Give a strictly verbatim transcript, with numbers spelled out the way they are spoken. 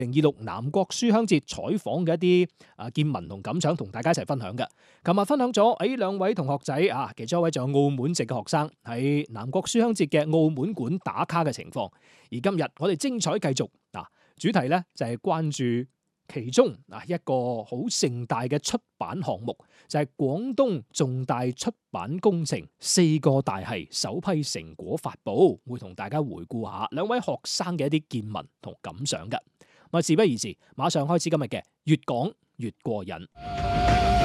二零二六南國書香節採訪嘅一啲啊見聞同感想，同大家一齊分享嘅。琴日分享咗誒兩位同學仔啊，其中一位仲有澳門籍嘅學生喺南國書香節嘅澳門館打卡嘅情況。而今日我哋精彩繼續嗱，主題咧就係關注其中啊一個好盛大嘅出版項目，就係廣東重大出版工程四個大系首批成果發佈，會同大家回顧下兩位學生嘅一啲見聞同感想嘅。咁事不宜遲，馬上開始今日嘅越講越過癮。